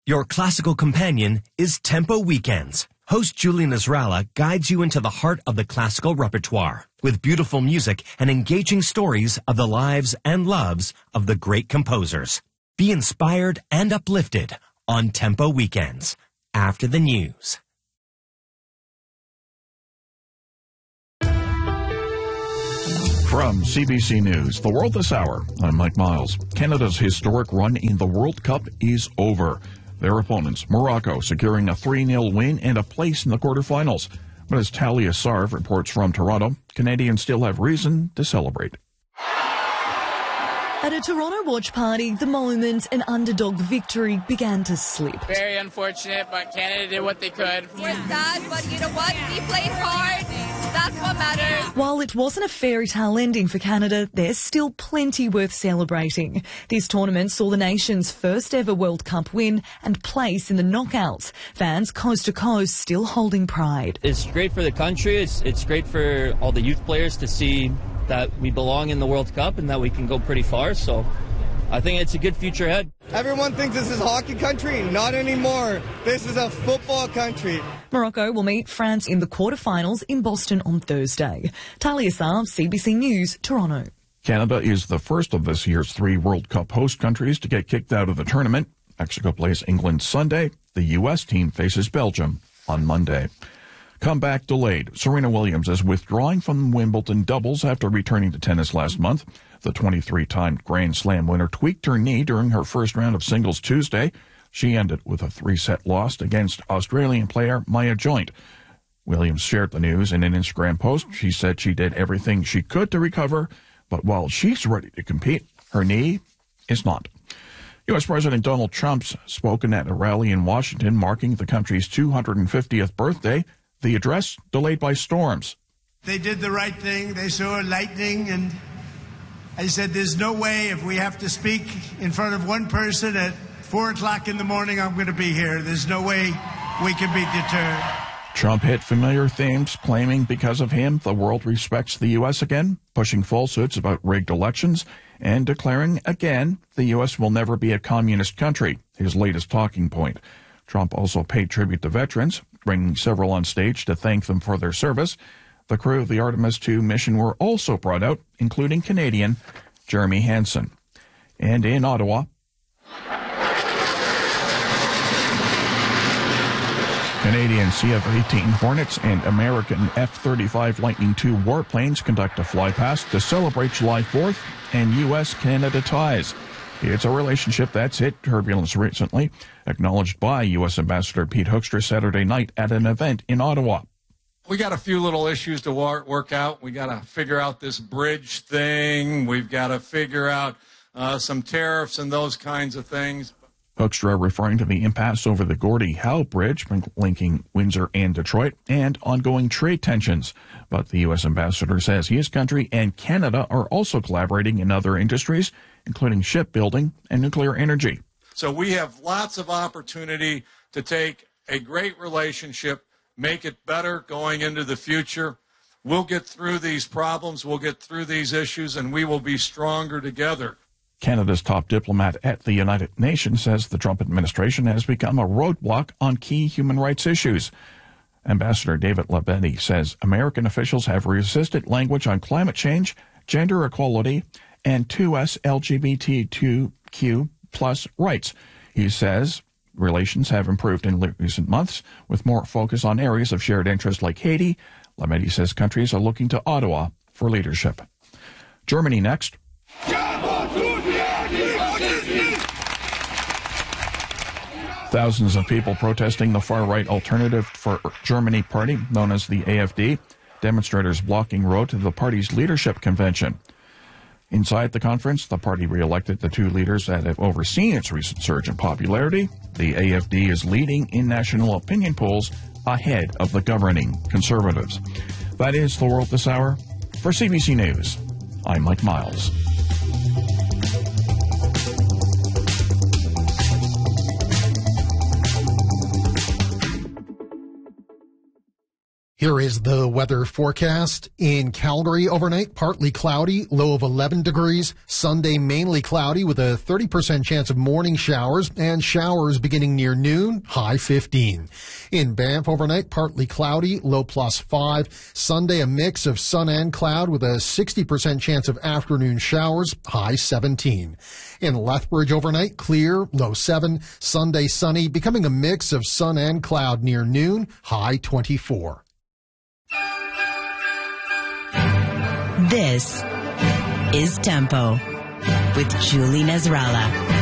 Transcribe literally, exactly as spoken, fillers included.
Your classical companion is Tempo Weekends. Host Julie Nasrallah guides you into the heart of the classical repertoire with beautiful music and engaging stories of the lives and loves of the great composers. Be inspired and uplifted on Tempo Weekends after the news. From C B C News, The World This Hour, I'm Mike Miles. Canada's historic run in the World Cup is over. Their opponents, Morocco, securing a three nil win and a place in the quarterfinals. But as Talia Sarv reports from Toronto, Canadians still have reason to celebrate. At a Toronto watch party, the moment an underdog victory began to slip. Very unfortunate, but Canada did what they could. We're sad, but you know what? We played hard. That's what matters. While it wasn't a fairy tale ending for Canada, there's still plenty worth celebrating. This tournament saw the nation's first ever World Cup win and place in the knockouts. Fans coast to coast still holding pride. It's great for the country. It's, it's great for all the youth players to see that we belong in the World Cup and that we can go pretty far. So I think it's a good future ahead. Everyone thinks this is hockey country. Not anymore. This is a football country. Morocco will meet France in the quarterfinals in Boston on Thursday. Talia Sarv, C B C News, Toronto. Canada is the first of this year's three World Cup host countries to get kicked out of the tournament. Mexico plays England Sunday. The U S team faces Belgium on Monday. Comeback delayed. Serena Williams is withdrawing from Wimbledon doubles after returning to tennis last month. The twenty-three-time Grand Slam winner tweaked her knee during her first round of singles Tuesday. She ended with a three-set loss against Australian player Maya Joint. Williams shared the news in an Instagram post. She said she did everything she could to recover, but while she's ready to compete, her knee is not. U S President Donald Trump's spoken at a rally in Washington marking the country's two hundred fiftieth birthday. The address delayed by storms. They did the right thing. They saw lightning, and I said, there's no way if we have to speak in front of one person at four o'clock in the morning, I'm going to be here. There's no way we can be deterred. Trump hit familiar themes, claiming because of him, the world respects the U S again, pushing falsehoods about rigged elections, and declaring again the U S will never be a communist country, his latest talking point. Trump also paid tribute to veterans, bringing several on stage to thank them for their service. The crew of the Artemis two mission were also brought out, including Canadian Jeremy Hansen. And in Ottawa, Canadian C F eighteen Hornets and American F thirty-five Lightning two warplanes conduct a flypast to celebrate July fourth and U S Canada ties. It's a relationship that's hit turbulence recently, acknowledged by U S Ambassador Pete Hoekstra Saturday night at an event in Ottawa. We got a few little issues to work out. We got to figure out this bridge thing. We've got to figure out uh, some tariffs and those kinds of things. Hoekstra referring to the impasse over the Gordie Howe Bridge linking Windsor and Detroit and ongoing trade tensions. But the U S ambassador says his country and Canada are also collaborating in other industries, including shipbuilding and nuclear energy. So we have lots of opportunity to take a great relationship, make it better going into the future. We'll get through these problems, we'll get through these issues, and we will be stronger together. Canada's top diplomat at the United Nations says the Trump administration has become a roadblock on key human rights issues. Ambassador David Labetti says American officials have resisted language on climate change, gender equality, and two S L G B T Q plus rights. He says relations have improved in recent months with more focus on areas of shared interest like Haiti. Labetti says countries are looking to Ottawa for leadership. Germany next. Thousands of people protesting the far-right Alternative for Germany party, known as the A F D. Demonstrators blocking road to the party's leadership convention. Inside the conference, the party re-elected the two leaders that have overseen its recent surge in popularity. The A F D is leading in national opinion polls ahead of the governing Conservatives. That is The World This Hour. For C B C News, I'm Mike Miles. Here is the weather forecast. In Calgary overnight, partly cloudy, low of eleven degrees. Sunday, mainly cloudy with a thirty percent chance of morning showers and showers beginning near noon, high fifteen. In Banff overnight, partly cloudy, low plus five. Sunday, a mix of sun and cloud with a sixty percent chance of afternoon showers, high seventeen. In Lethbridge overnight, clear, low seven. Sunday, sunny, becoming a mix of sun and cloud near noon, high twenty-four. This is Tempo with Julie Nasrallah.